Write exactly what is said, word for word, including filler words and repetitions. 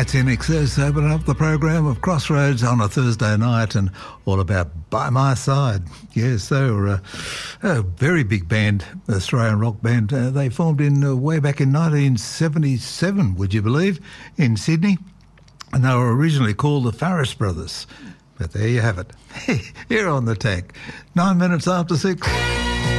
That's N X S opening up the program of Crossroads on a Thursday night, and all about By My Side. Yes, they were a, a very big band, Australian rock band. Uh, they formed in uh, way back in nineteen seventy-seven, would you believe, in Sydney. And they were originally called the Farris Brothers. But there you have it. Here on The Tech. Nine minutes after six.